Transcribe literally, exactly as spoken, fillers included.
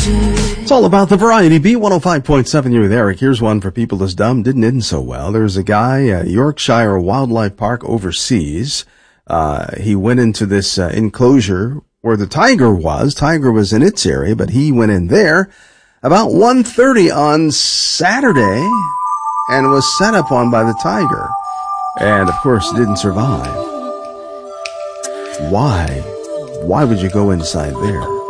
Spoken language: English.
It's all about the variety. B one oh five point seven, you're with Eric. Here's one for people that's dumb, didn't end so well. There's a guy at Yorkshire Wildlife Park overseas. Uh, he went into this uh, enclosure where the tiger was. Tiger was in its area, but he went in there about one thirty on Saturday and was set up on by the tiger. And, of course, didn't survive. Why? Why would you go inside there?